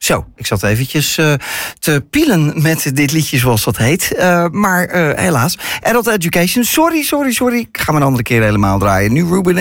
Zo, ik zat eventjes te pielen met dit liedje zoals dat heet. Maar helaas. Adult Education, sorry. Ik ga hem een andere keer helemaal draaien. Nu Ruben